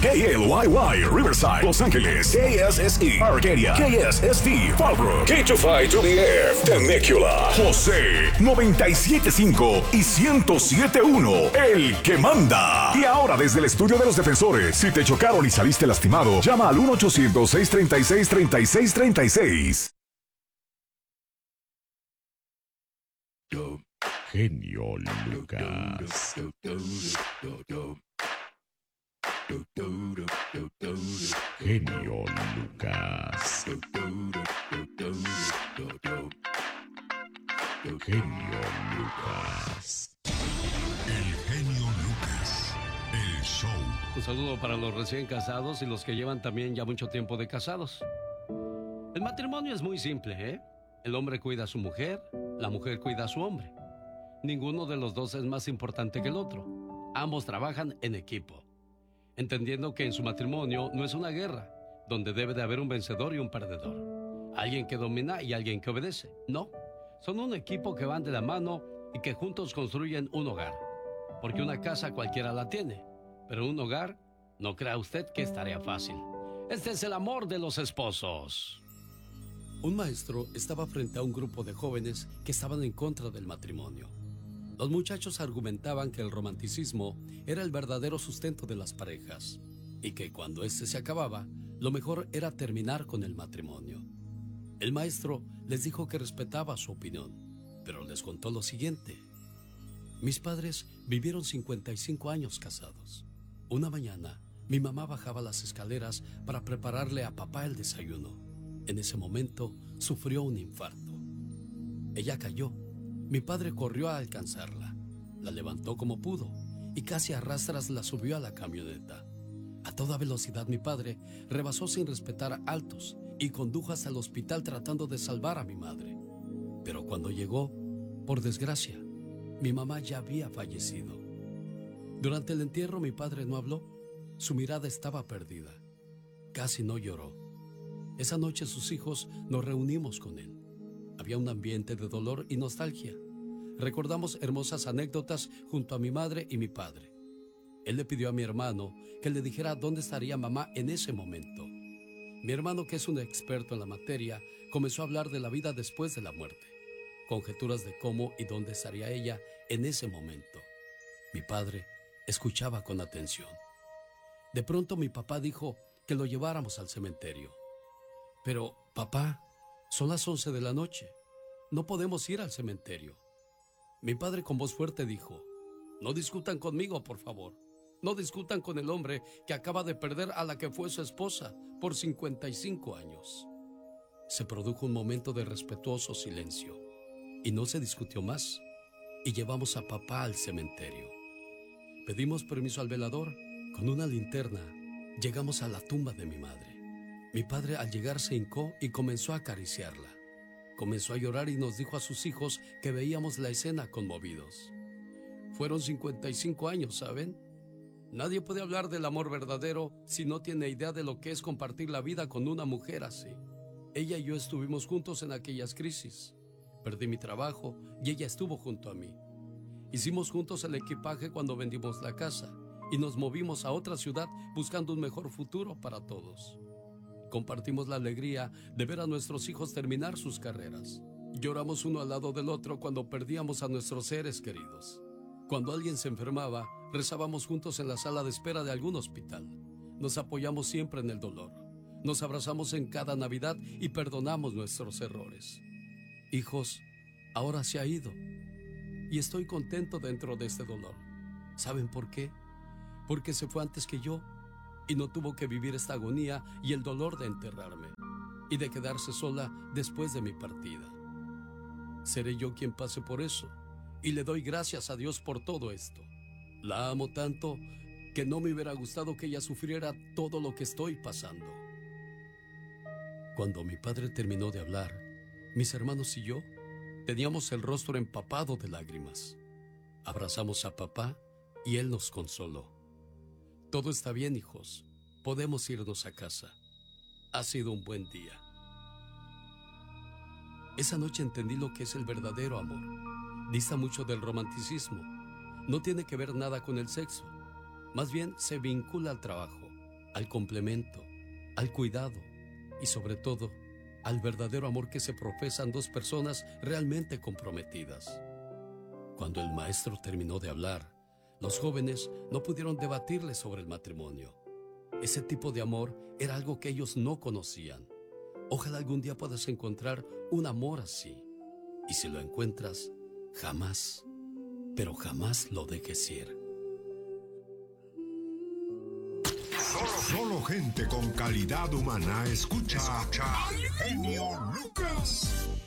KLYY, Riverside, Los Ángeles, KSSE, Arcadia, KSSV, Fallbrook, K252DF, Temecula, José, 97.5 y 107.1, el que manda. Y ahora desde el estudio de los defensores, si te chocaron y saliste lastimado, llama al 1-800-636-3636. Genio Lucas. Genio Lucas. Genio Lucas. El genio Lucas. El show. Un saludo para los recién casados y los que llevan también ya mucho tiempo de casados. El matrimonio es muy simple, ¿eh? El hombre cuida a su mujer, la mujer cuida a su hombre. Ninguno de los dos es más importante que el otro. Ambos trabajan en equipo, entendiendo que en su matrimonio no es una guerra, donde debe de haber un vencedor y un perdedor. Alguien que domina y alguien que obedece. No, son un equipo que van de la mano y que juntos construyen un hogar. Porque una casa cualquiera la tiene, pero un hogar, no crea usted que es tarea fácil. Este es el amor de los esposos. Un maestro estaba frente a un grupo de jóvenes que estaban en contra del matrimonio. Los muchachos argumentaban que el romanticismo era el verdadero sustento de las parejas y que cuando éste se acababa, lo mejor era terminar con el matrimonio. El maestro les dijo que respetaba su opinión, pero les contó lo siguiente. Mis padres vivieron 55 años casados. Una mañana, mi mamá bajaba las escaleras para prepararle a papá el desayuno. En ese momento, sufrió un infarto. Ella cayó. Mi padre corrió a alcanzarla. La levantó como pudo y casi a rastras la subió a la camioneta. A toda velocidad mi padre rebasó sin respetar altos y condujo hasta el hospital tratando de salvar a mi madre. Pero cuando llegó, por desgracia, mi mamá ya había fallecido. Durante el entierro mi padre no habló. Su mirada estaba perdida. Casi no lloró. Esa noche sus hijos nos reunimos con él. Había un ambiente de dolor y nostalgia. Recordamos hermosas anécdotas junto a mi madre y mi padre. Él le pidió a mi hermano que le dijera dónde estaría mamá en ese momento. Mi hermano, que es un experto en la materia, comenzó a hablar de la vida después de la muerte, conjeturas de cómo y dónde estaría ella en ese momento. Mi padre escuchaba con atención. De pronto mi papá dijo que lo lleváramos al cementerio. Pero, papá, son las 11 de la noche. No podemos ir al cementerio. Mi padre con voz fuerte dijo, no discutan conmigo, por favor. No discutan con el hombre que acaba de perder a la que fue su esposa por 55 años. Se produjo un momento de respetuoso silencio y no se discutió más. Y llevamos a papá al cementerio. Pedimos permiso al velador. Con una linterna llegamos a la tumba de mi madre. Mi padre al llegar se hincó y comenzó a acariciarla. Comenzó a llorar y nos dijo a sus hijos que veíamos la escena conmovidos. Fueron 55 años, ¿saben? Nadie puede hablar del amor verdadero si no tiene idea de lo que es compartir la vida con una mujer así. Ella y yo estuvimos juntos en aquellas crisis. Perdí mi trabajo y ella estuvo junto a mí. Hicimos juntos el equipaje cuando vendimos la casa y nos movimos a otra ciudad buscando un mejor futuro para todos. Compartimos la alegría de ver a nuestros hijos terminar sus carreras. Lloramos uno al lado del otro cuando perdíamos a nuestros seres queridos. Cuando alguien se enfermaba, rezábamos juntos en la sala de espera de algún hospital. Nos apoyamos siempre en el dolor. Nos abrazamos en cada Navidad y perdonamos nuestros errores. Hijos, ahora se ha ido. Y estoy contento dentro de este dolor. ¿Saben por qué? Porque se fue antes que yo y no tuvo que vivir esta agonía y el dolor de enterrarme y de quedarse sola después de mi partida. Seré yo quien pase por eso y le doy gracias a Dios por todo esto. La amo tanto que no me hubiera gustado que ella sufriera todo lo que estoy pasando. Cuando mi padre terminó de hablar, mis hermanos y yo teníamos el rostro empapado de lágrimas. Abrazamos a papá y él nos consoló. Todo está bien, hijos. Podemos irnos a casa. Ha sido un buen día. Esa noche entendí lo que es el verdadero amor. Dista mucho del romanticismo. No tiene que ver nada con el sexo. Más bien se vincula al trabajo. al complemento, al cuidado y sobre todo al verdadero amor que se profesan dos personas realmente comprometidas. Cuando el maestro terminó de hablar, los jóvenes no pudieron debatirle sobre el matrimonio. Ese tipo de amor era algo que ellos no conocían. Ojalá algún día puedas encontrar un amor así. Y si lo encuentras, jamás, pero jamás lo dejes ir. Solo gente con calidad humana escucha al genio Lucas.